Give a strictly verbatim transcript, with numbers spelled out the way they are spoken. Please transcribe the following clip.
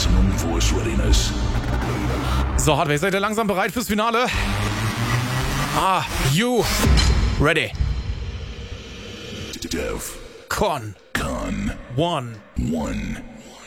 Maximum force readiness. So, Hardware, seid ihr langsam bereit fürs Finale? Ah, you ready? Def Con Con One one.